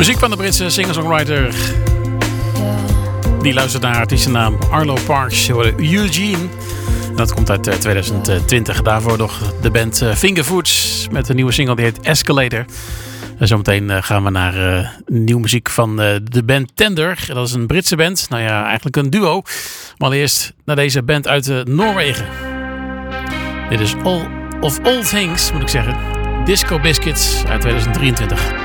Muziek van de Britse singer-songwriter. Die luistert naar artiestennaam Arlo Parks, Eugene. Dat komt uit 2020. Daarvoor nog de band Fingerfoods met een nieuwe single die heet Escalator. En zometeen gaan we naar nieuwe muziek van de band Tender. Dat is een Britse band. Nou ja, eigenlijk een duo. Maar allereerst naar deze band uit Noorwegen. Dit is All of All Things, moet ik zeggen. Disco Biscuits uit 2023.